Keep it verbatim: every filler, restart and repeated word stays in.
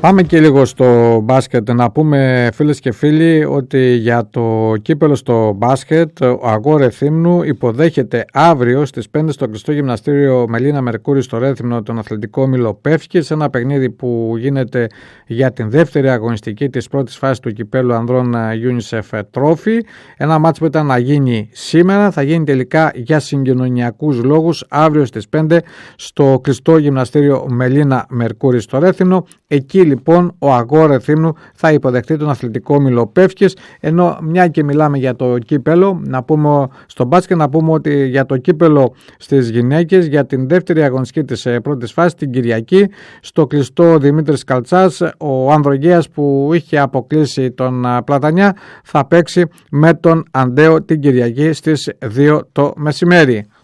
Πάμε και λίγο στο μπάσκετ. Να πούμε, φίλες και φίλοι, ότι για το κύπελο στο μπάσκετ ο Αγόρε Θύμνου υποδέχεται αύριο στις πέντε στο κλειστό γυμναστήριο Μελίνα Μερκούρη στο Ρέθυμνο τον αθλητικό όμιλο Πεύκη, σε ένα παιχνίδι που γίνεται για την δεύτερη αγωνιστική της πρώτης φάσης του κυπέλου ανδρών UNICEF Trophy. Ένα μάτς που ήταν να γίνει σήμερα θα γίνει τελικά για συγκοινωνιακούς λόγους αύριο στις πέντε στο κλειστό γυμναστήριο Μελίνα Μερκούρη στο Ρέθυμνο. Εκεί λοιπόν ο Αγόρε Θύμνου θα υποδεχτεί τον αθλητικό όμιλο Πεύκης. Ενώ μια και μιλάμε για το κύπελο, να πούμε στο μπάσκετ, να πούμε ότι για το κύπελο στις γυναίκες για την δεύτερη αγωνιστική της πρώτης φάσης την Κυριακή στο κλειστό Δημήτρης Καλτσάς, ο Ανδρογέας που είχε αποκλείσει τον Πλατανιά θα παίξει με τον Αντέο την Κυριακή στις δύο το μεσημέρι.